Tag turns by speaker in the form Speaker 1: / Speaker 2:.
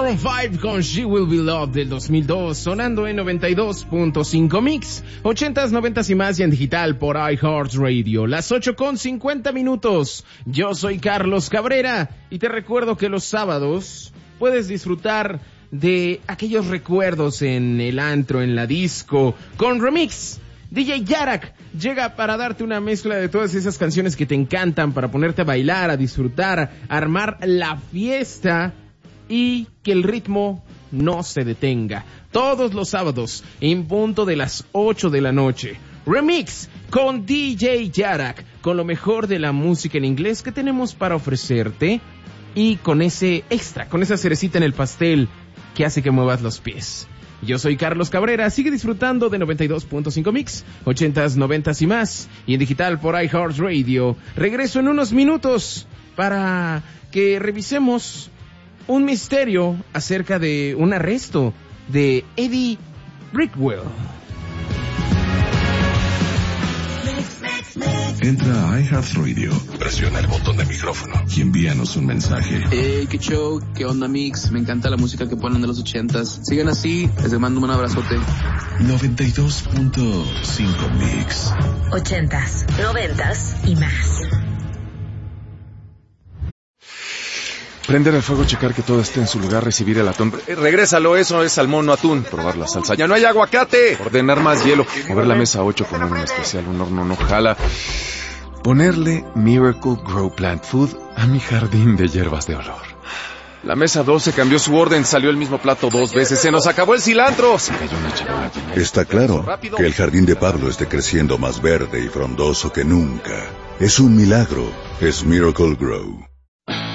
Speaker 1: Maroon 5 con She Will Be Loved del 2002, sonando en 92.5 Mix, 80s, 90s y más, y en digital por iHeartRadio. Las 8:50. Yo soy Carlos Cabrera y te recuerdo que los sábados puedes disfrutar de aquellos recuerdos en el antro, en la disco, con Remix. DJ Yarak llega para darte una mezcla de todas esas canciones que te encantan, para ponerte a bailar, a disfrutar, a armar la fiesta y que el ritmo no se detenga. Todos los sábados en punto de las 8 de la noche. Remix con DJ Yarak, con lo mejor de la música en inglés que tenemos para ofrecerte y con ese extra, con esa cerecita en el pastel que hace que muevas los pies. Yo soy Carlos Cabrera, sigue disfrutando de 92.5 Mix, 80s, 90s y más, y en digital por iHeartRadio. Regreso en unos minutos para que revisemos un misterio acerca de un arresto de Eddie Brickwell.
Speaker 2: Entra a iHeartRadio, presiona el botón de micrófono y envíanos un mensaje.
Speaker 3: Hey, qué show, qué onda Mix, me encanta la música que ponen de los 80s. Sigan así, les mando un abrazote.
Speaker 2: 92.5 Mix.
Speaker 4: 80s, 90s y más.
Speaker 5: Prender el fuego, checar que todo esté en su lugar, recibir el atún. Regrésalo, eso es salmón, no atún. Probar la salsa. ¡Ya no hay aguacate! Ordenar más hielo. Mover la mesa 8 con un especial, un horno no jala. Ponerle Miracle Grow Plant Food a mi jardín de hierbas de olor. La mesa 12 cambió su orden, salió el mismo plato 2 veces. ¡Se nos acabó el cilantro! Se cayó una charola.
Speaker 6: Está claro que el jardín de Pablo esté creciendo más verde y frondoso que nunca. Es un milagro. Es Miracle Grow.